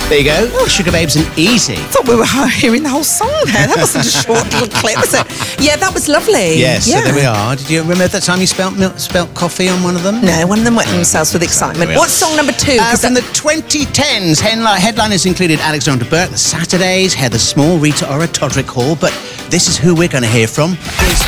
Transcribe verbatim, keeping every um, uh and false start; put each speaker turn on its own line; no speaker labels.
There you go. Sugar Babes and Easy.
I thought we were hearing the whole song there. That wasn't a short little clip, was it? Yeah, that was lovely.
Yes,
yeah.
so there we are. Did you remember that time you spelt milk, spelt coffee on one of them?
No, one of them wet themselves with excitement. What's song number two?
Uh, from the twenty tens, headli- headliners included Alexandra Burke, The Saturdays, Heather Small, Rita Ora, Todrick Hall, but this is who we're going to hear from.